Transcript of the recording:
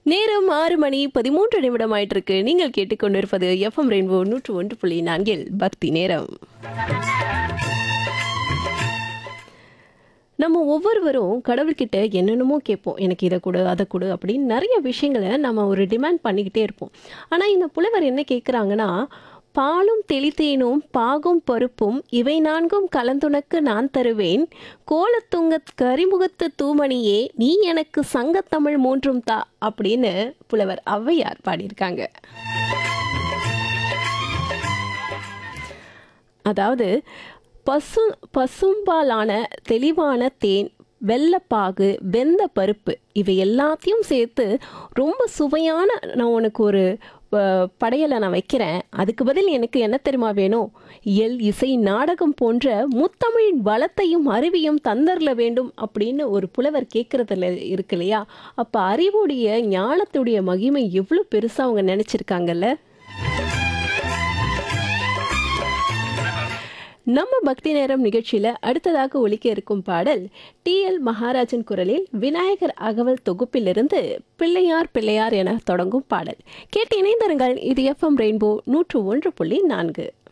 நேரம் 6:13 ஆயிட்டிருக்கு. நீங்கள் கேட்டுக்கொண்டிருப்பது எஃப்எம் ரெயின்போ 101.4 பக்தி நேரம். நம்ம ஒவ்வொருவரும் கடவுள்கிட்ட என்னென்னமோ கேட்போம். எனக்கு இதை கொடு அதை கொடு அப்படின்னு நிறைய விஷயங்களை நம்ம ஒரு டிமாண்ட் பண்ணிக்கிட்டே இருப்போம். ஆனால் இந்த புலவர் என்ன கேட்குறாங்கன்னா, பாலும் தெளித்தேனும் பாகும் பருப்பும் இவை நான்கும் கலந்துனக்கு நான் தருவேன், கோலத்துங்க கரிமுகத்து தூமணியே நீ எனக்கு சங்கத்தமிழ் மூன்றும் தா அப்படின்னு புலவர் ஔவையார் பாடியிருக்காங்க. அதாவது பசும்பாலான தெளிவான தேன், வெள்ளப்பாகு, வெந்த பருப்பு இவை எல்லாத்தையும் சேர்த்து ரொம்ப சுவையான நான் உனக்கு ஒரு படையலை நான் வைக்கிறேன். அதுக்கு பதில் எனக்கு என்ன தெரியுமா வேணும்? இயல், இசை, நாடகம் போன்ற முத்தமிழின் வளத்தையும் அறிவையும் தந்தரல வேண்டும் அப்படின்னு ஒரு புலவர் கேட்கறதுல இருக்கு இல்லையா? அப்போ அறிவுடைய ஞானத்துடைய மகிமை எவ்வளோ பெருசாக அவங்க நினச்சிருக்காங்கல்ல. நம்ம பக்தி நேரம் நிகழ்ச்சியில் அடுத்ததாக ஒலிக்க இருக்கும் பாடல் டி.எல். மகாராஜன் குரலில் விநாயகர் அகவல் தொகுப்பிலிருந்து பிள்ளையார் பிள்ளையார் என தொடங்கும் பாடல். கேட்டு இணைந்திருங்கள். இது எஃப்எம் ரெயின்போ 101.4.